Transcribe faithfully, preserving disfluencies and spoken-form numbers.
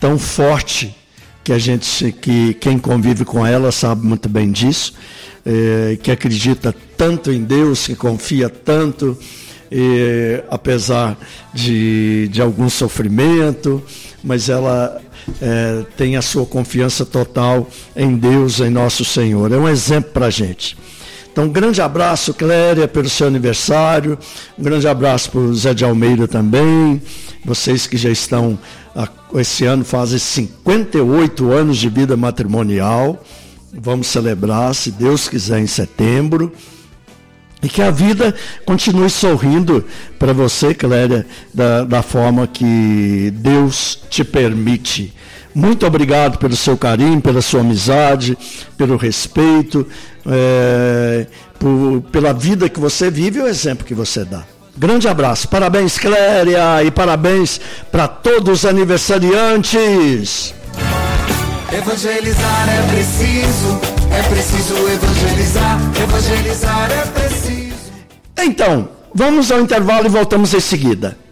tão forte, que a gente, que quem convive com ela sabe muito bem disso, é, que acredita tanto em Deus, que confia tanto, é, apesar de, de algum sofrimento, mas ela é, tem a sua confiança total em Deus, em nosso Senhor. É um exemplo para a gente. Então, um grande abraço, Cléria, pelo seu aniversário, um grande abraço para o Zé de Almeida também, vocês que já estão, esse ano fazem cinquenta e oito anos de vida matrimonial, vamos celebrar, se Deus quiser, em setembro, e que a vida continue sorrindo para você, Cléria, da, da forma que Deus te permite. Muito obrigado pelo seu carinho, pela sua amizade, pelo respeito, é, por, pela vida que você vive e o exemplo que você dá. Grande abraço, parabéns, Cléria, e parabéns para todos os aniversariantes. Evangelizar é preciso, é preciso evangelizar, evangelizar é preciso. Então, vamos ao intervalo e voltamos em seguida.